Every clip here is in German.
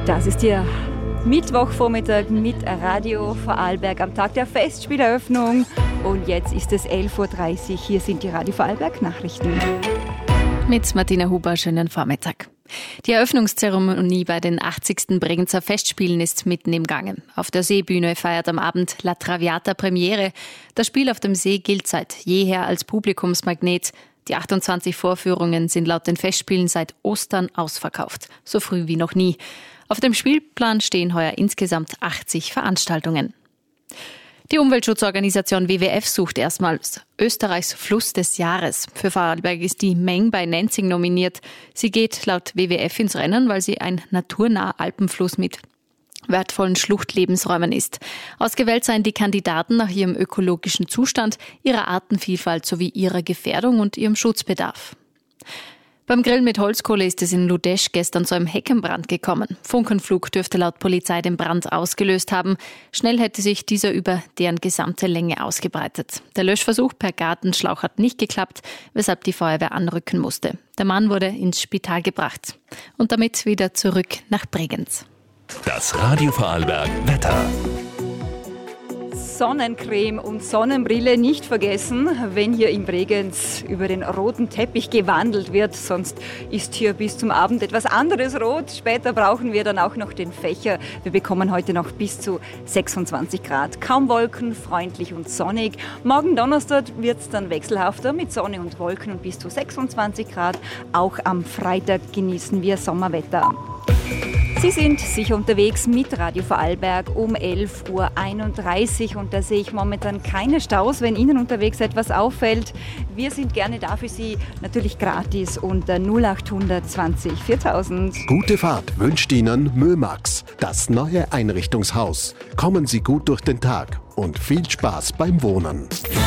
Das ist Ihr Mittwochvormittag mit Radio Vorarlberg am Tag der Festspieleröffnung. Und jetzt ist es 11.30 Uhr. Hier sind die Radio Vorarlberg Nachrichten. Mit Martina Huber, schönen Vormittag. Die Eröffnungszeremonie bei den 80. Bregenzer Festspielen ist mitten im Gange. Auf der Seebühne feiert am Abend La Traviata Premiere. Das Spiel auf dem See gilt seit jeher als Publikumsmagnet. Die 28 Vorführungen sind laut den Festspielen seit Ostern ausverkauft. So früh wie noch nie. Auf dem Spielplan stehen heuer insgesamt 80 Veranstaltungen. Die Umweltschutzorganisation WWF sucht erstmals Österreichs Fluss des Jahres. Für Vorarlberg ist die Meng bei Nenzing nominiert. Sie geht laut WWF ins Rennen, weil sie ein naturnaher Alpenfluss mit wertvollen Schluchtlebensräumen ist. Ausgewählt seien die Kandidaten nach ihrem ökologischen Zustand, ihrer Artenvielfalt sowie ihrer Gefährdung und ihrem Schutzbedarf. Beim Grillen mit Holzkohle ist es in Ludesch gestern zu einem Heckenbrand gekommen. Funkenflug dürfte laut Polizei den Brand ausgelöst haben. Schnell hätte sich dieser über deren gesamte Länge ausgebreitet. Der Löschversuch per Gartenschlauch hat nicht geklappt, weshalb die Feuerwehr anrücken musste. Der Mann wurde ins Spital gebracht. Und damit wieder zurück nach Bregenz. Das Radio Vorarlberg Wetter. Sonnencreme und Sonnenbrille nicht vergessen, wenn hier in Bregenz über den roten Teppich gewandelt wird. Sonst ist hier bis zum Abend etwas anderes rot. Später brauchen wir dann auch noch den Fächer. Wir bekommen heute noch bis zu 26 Grad. Kaum Wolken, freundlich und sonnig. Morgen Donnerstag wird es dann wechselhafter mit Sonne und Wolken und bis zu 26 Grad. Auch am Freitag genießen wir Sommerwetter. Sie sind sicher unterwegs mit Radio Vorarlberg um 11.31 Uhr und da sehe ich momentan keine Staus, wenn Ihnen unterwegs etwas auffällt. Wir sind gerne da für Sie, natürlich gratis unter 0800 20 4000. Gute Fahrt wünscht Ihnen Mömax, das neue Einrichtungshaus. Kommen Sie gut durch den Tag und viel Spaß beim Wohnen.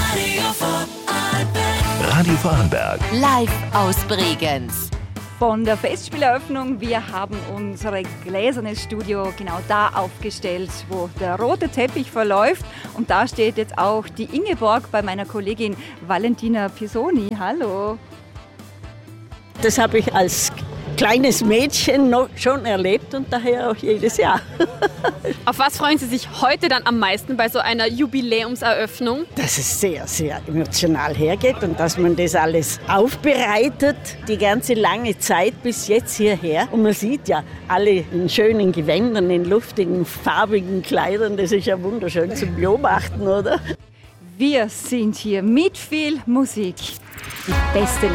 Radio Vorarlberg. Live aus Bregenz. Von der Festspieleröffnung. Wir haben unser gläsernes Studio genau da aufgestellt, wo der rote Teppich verläuft. Und da steht jetzt auch die Ingeborg bei meiner Kollegin Valentina Pisoni. Hallo. Das habe ich als kleines Mädchen noch schon erlebt und daher auch jedes Jahr. Auf was freuen Sie sich heute dann am meisten bei so einer Jubiläumseröffnung? Dass es sehr, sehr emotional hergeht und dass man das alles aufbereitet, die ganze lange Zeit bis jetzt hierher. Und man sieht ja alle in schönen Gewändern, in luftigen, farbigen Kleidern. Das ist ja wunderschön zum Beobachten, oder? Wir sind hier mit viel Musik. Die beste